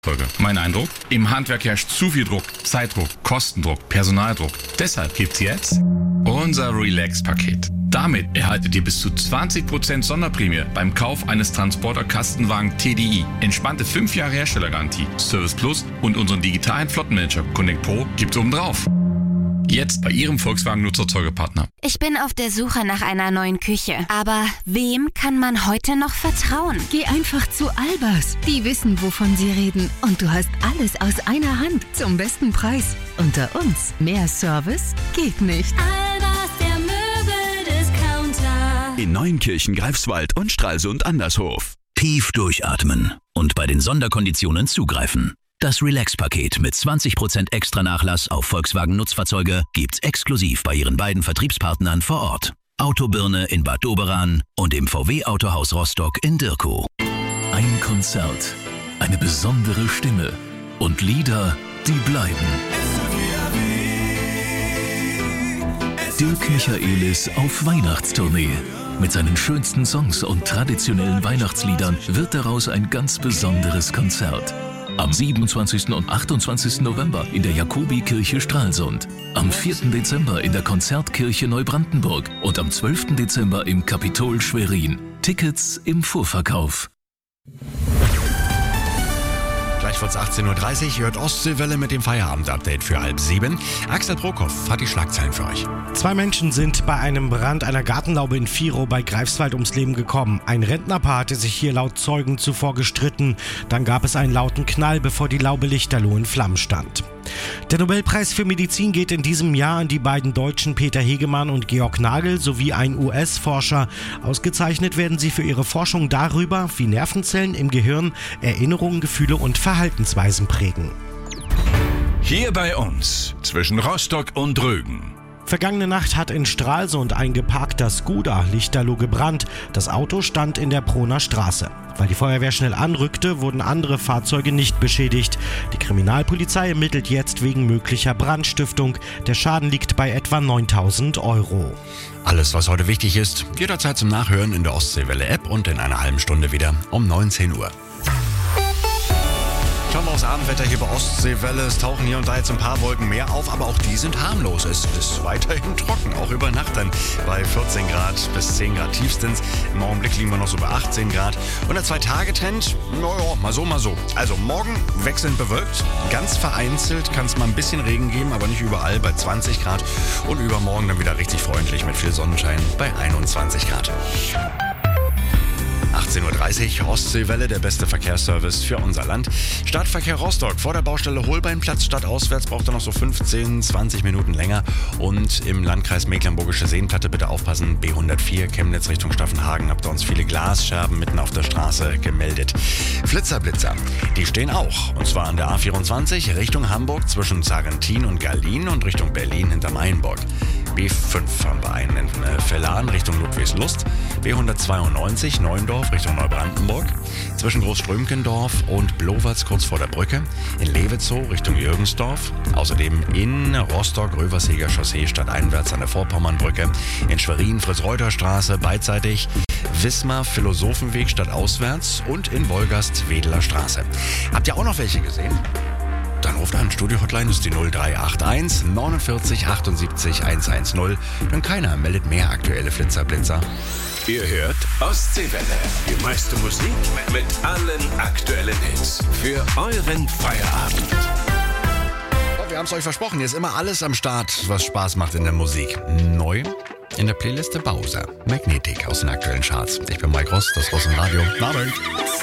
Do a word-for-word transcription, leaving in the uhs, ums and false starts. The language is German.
Folge. Mein Eindruck? Im Handwerk herrscht zu viel Druck, Zeitdruck, Kostendruck, Personaldruck. Deshalb gibt's jetzt unser Relax-Paket. Damit erhaltet ihr bis zu zwanzig Prozent Sonderprämie beim Kauf eines Transporter-Kastenwagen T D I. Entspannte fünf Jahre Herstellergarantie, Service Plus und unseren digitalen Flottenmanager Connect Pro gibt's obendrauf. Jetzt bei Ihrem Volkswagen-Nutzerzeugepartner. Ich bin auf der Suche nach einer neuen Küche. Aber wem kann man heute noch vertrauen? Geh einfach zu Albers. Die wissen, wovon sie reden. Und du hast alles aus einer Hand zum besten Preis. Unter uns. Mehr Service geht nicht. Albers, der Möbeldiscounter. In Neunkirchen, Greifswald und Stralsund Andershof. Tief durchatmen und bei den Sonderkonditionen zugreifen. Das Relax-Paket mit zwanzig Prozent extra Nachlass auf Volkswagen-Nutzfahrzeuge gibt's exklusiv bei Ihren beiden Vertriebspartnern vor Ort. Autobirne in Bad Doberan und im V W-Autohaus Rostock in Dirkow. Ein Konzert, eine besondere Stimme und Lieder, die bleiben. Dirk Michaelis auf Weihnachtstournee. Mit seinen schönsten Songs und traditionellen Weihnachtsliedern wird daraus ein ganz besonderes Konzert. Am siebenundzwanzigsten und achtundzwanzigsten November in der Jakobikirche Stralsund, am vierten Dezember in der Konzertkirche Neubrandenburg und am zwölften Dezember im Kapitol Schwerin. Tickets im Vorverkauf. Gleich wird's achtzehn Uhr dreißig, hört Ostseewelle mit dem Feierabend-Update für halb sieben. Axel Prokop hat die Schlagzeilen für euch. Zwei Menschen sind bei einem Brand einer Gartenlaube in Virow bei Greifswald ums Leben gekommen. Ein Rentnerpaar hatte sich hier laut Zeugen zuvor gestritten. Dann gab es einen lauten Knall, bevor die Laube lichterloh in Flammen stand. Der Nobelpreis für Medizin geht in diesem Jahr an die beiden Deutschen Peter Hegemann und Georg Nagel sowie ein U S-Forscher. Ausgezeichnet werden sie für ihre Forschung darüber, wie Nervenzellen im Gehirn Erinnerungen, Gefühle und Verhaltensweisen prägen. Hier bei uns, zwischen Rostock und Rügen. Vergangene Nacht hat in Stralsund ein geparkter Skoda lichterloh gebrannt. Das Auto stand in der Prohner Straße. Weil die Feuerwehr schnell anrückte, wurden andere Fahrzeuge nicht beschädigt. Die Kriminalpolizei ermittelt jetzt wegen möglicher Brandstiftung. Der Schaden liegt bei etwa neuntausend Euro. Alles, was heute wichtig ist, jederzeit zum Nachhören in der Ostseewelle-App und in einer halben Stunde wieder um neunzehn Uhr. Schauen wir aufs Abendwetter hier bei Ostseewelle. Es tauchen hier und da jetzt ein paar Wolken mehr auf, aber auch die sind harmlos. Es ist weiterhin trocken, auch über Nacht dann bei vierzehn Grad bis zehn Grad tiefstens. Im Augenblick liegen wir noch so bei achtzehn Grad. Und der Zwei-Tage-Trend, naja, mal so, mal so. Also morgen wechselnd bewölkt, ganz vereinzelt kann es mal ein bisschen Regen geben, aber nicht überall bei zwanzig Grad. Und übermorgen dann wieder richtig freundlich mit viel Sonnenschein bei einundzwanzig Grad. achtzehn Uhr dreißig, Ostseewelle, der beste Verkehrsservice für unser Land. Stadtverkehr Rostock, vor der Baustelle Holbeinplatz, stadtauswärts braucht er noch so fünfzehn, zwanzig Minuten länger. Und im Landkreis Mecklenburgische Seenplatte bitte aufpassen, B hundertvier, Chemnitz Richtung Staffenhagen, habt ihr uns viele Glasscherben mitten auf der Straße gemeldet. Flitzer-Blitzer, die stehen auch. Und zwar an der A vierundzwanzig Richtung Hamburg zwischen Sargentin und Gallien und Richtung Berlin hinter Mainburg. B fünf haben wir einen in Vellan Richtung Ludwigslust, B hundertzweiundneunzig Neuendorf Richtung Neubrandenburg, zwischen Großströmkendorf und Blowatz kurz vor der Brücke, in Lewezow Richtung Jürgensdorf, außerdem in Rostock Röverseger Chaussee stadteinwärts an der Vorpommernbrücke, in Schwerin Fritz-Reuter-Straße beidseitig, Wismar Philosophenweg stadtauswärts und in Wolgast Wedeler Straße. Habt ihr auch noch welche gesehen? Dann ruft an, Studio-Hotline ist die null drei acht eins neunundvierzig achtundsiebzig hundertzehn. Denn keiner meldet mehr aktuelle Flitzer-Blitzer. Ihr hört Ostseewelle. Die meiste Musik mit allen aktuellen Hits. Für euren Feierabend. Wir haben es euch versprochen, hier ist immer alles am Start, was Spaß macht in der Musik. Neu in der Playliste Bowser. Magnetic aus den aktuellen Charts. Ich bin Mike Ross, das Ross im Radio. Guten Abend.